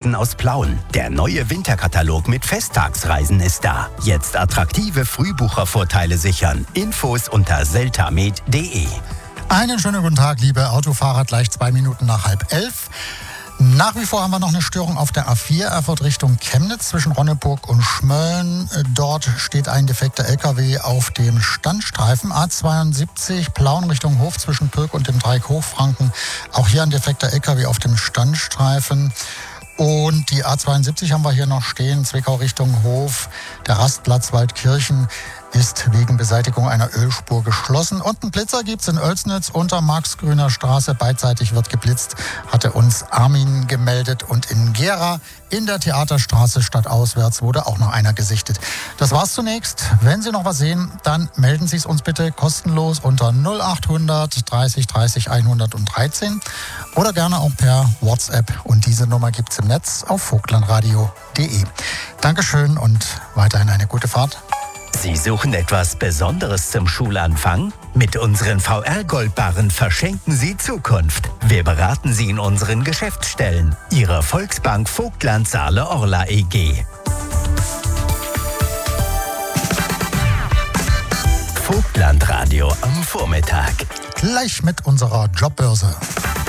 Reisen aus Plauen. Der neue Winterkatalog mit Festtagsreisen ist da. Jetzt attraktive Frühbuchervorteile sichern. Infos unter seltamed.de. Einen schönen guten Tag, liebe Autofahrer, gleich 2 Minuten nach 10:30. Nach wie vor haben wir noch eine Störung auf der A4 Erfurt Richtung Chemnitz zwischen Ronneburg und Schmölln. Dort steht ein defekter LKW auf dem Standstreifen. A72 Plauen Richtung Hof zwischen Pürg und dem Dreieck Hochfranken. Auch hier ein defekter LKW auf dem Standstreifen. Und die A72 haben wir hier noch stehen, Zwickau Richtung Hof. Der Rastplatz Waldkirchen ist wegen Beseitigung einer Ölspur geschlossen. Und einen Blitzer gibt es in Oelsnitz unter Marxgrüner Straße. Beidseitig wird geblitzt, hatte uns Armin gemeldet. Und in Gera in der Theaterstraße stadtauswärts wurde auch noch einer gesichtet. Das war's zunächst. Wenn Sie noch was sehen, dann melden Sie es uns bitte kostenlos unter 0800 30 30 113 oder gerne auch per WhatsApp. Und diese Nummer gibt's im Netz auf vogtlandradio.de. Dankeschön und weiterhin eine gute Fahrt. Sie suchen etwas Besonderes zum Schulanfang? Mit unseren VR-Goldbarren verschenken Sie Zukunft. Wir beraten Sie in unseren Geschäftsstellen. Ihre Volksbank Vogtland Saale-Orla EG. Vogtlandradio am Vormittag. Gleich mit unserer Jobbörse.